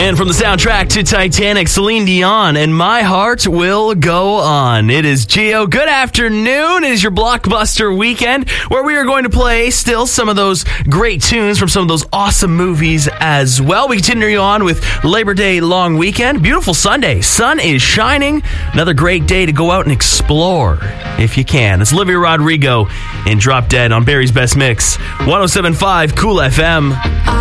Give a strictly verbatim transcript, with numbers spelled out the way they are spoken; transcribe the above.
And from the soundtrack to Titanic, Celine Dion and My Heart Will Go On. It is Gio. Good afternoon. It is your Blockbuster weekend where we are going to play still some of those great tunes from some of those awesome movies as well. We continue on with Labor Day long weekend. Beautiful Sunday. Sun is shining. Another great day to go out and explore if you can. It's Olivia Rodrigo and Drop Dead on Barry's Best Mix. one oh seven point five Cool F M.